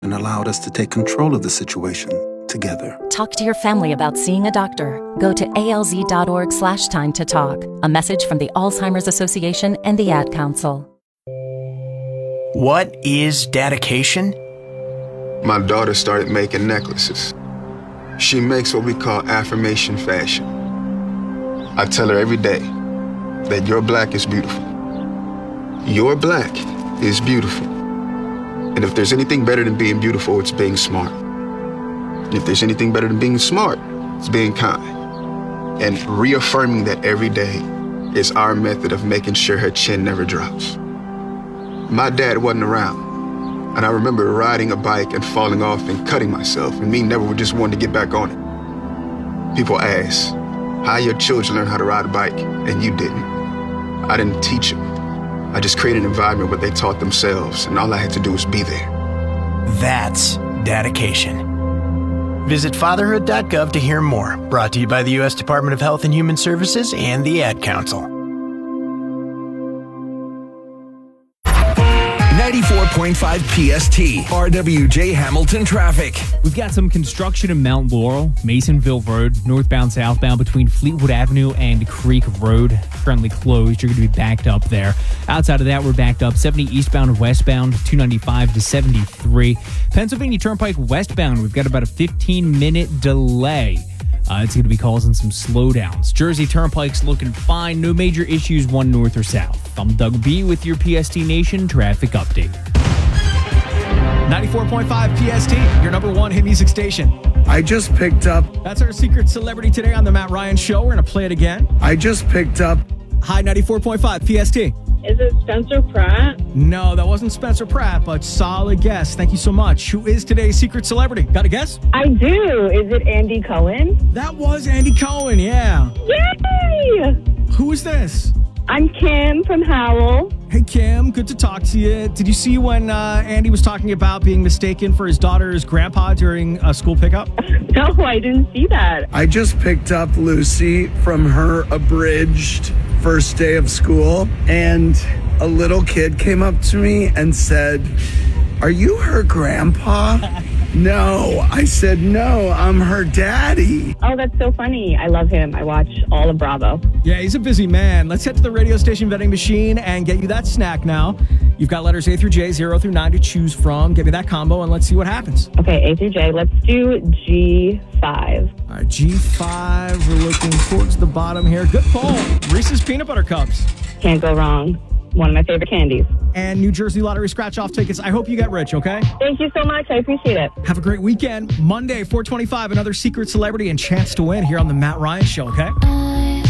and allowed us to take control of the situation together. Talk to your family about seeing a doctor. Go to alz.org/time to talk. A message from the Alzheimer's Association and the Ad Council. What is dedication? My daughter started making necklaces. She makes what we call affirmation fashion. I tell her every day that your black is beautiful. Your black is beautiful. And if there's anything better than being beautiful, it's being smart. And if there's anything better than being smart, it's being kind. And reaffirming that every day is our method of making sure her chin never drops. My dad wasn't around. And I remember riding a bike and falling off and cutting myself, and me never just wanted to get back on it. People ask, how your children learn how to ride a bike, and you didn't. I didn't teach them. I just created an environment where they taught themselves, and all I had to do was be there. That's dedication. Visit fatherhood.gov to hear more. Brought to you by the U.S. Department of Health and Human Services and the Ad Council. 94.5 PST, RWJ Hamilton traffic. We've got some construction in Mount Laurel, Masonville Road, northbound, southbound between Fleetwood Avenue and Creek Road. Currently closed. You're going to be backed up there. Outside of that, we're backed up 70 eastbound and westbound, 295 to 73. Pennsylvania Turnpike westbound, we've got about a 15-minute delay. It's going to be causing some slowdowns. Jersey Turnpike's looking fine. No major issues, one north or south. I'm Doug B. with your PST Nation traffic update. 94.5 PST, your number one hit music station. I just picked up. That's our secret celebrity today on the Matt Ryan Show. We're going to play it again. I just picked up. Hi, 94.5 PST. Is it Spencer Pratt? No, that wasn't Spencer Pratt, but solid guess. Thank you so much. Who is today's secret celebrity? Got a guess? I do. Is it Andy Cohen? That was Andy Cohen, yeah. Yay! Who is this? I'm Kim from Howell. Hey, Kim. Good to talk to you. Did you see when Andy was talking about being mistaken for his daughter's grandpa during a school pickup? No, I didn't see that. I just picked up Lucy from her abridged first day of school, and a little kid came up to me and said, "Are you her grandpa?" No, I said, "No, I'm her daddy." Oh, that's so funny. I love him. I watch all of Bravo. Yeah, he's a busy man. Let's head to the radio station vending machine and get you that snack now. You've got letters A through J, 0 through 9 to choose from. Get me that combo and let's see what happens. Okay, A through J. Let's do G5. All right, G5. We're looking towards the bottom here. Good pull. Reese's Peanut Butter Cups. Can't go wrong. One of my favorite candies. And New Jersey Lottery scratch-off tickets. I hope you get rich, okay? Thank you so much. I appreciate it. Have a great weekend. Monday, 4:25, another secret celebrity and chance to win here on the Matt Ryan Show, okay?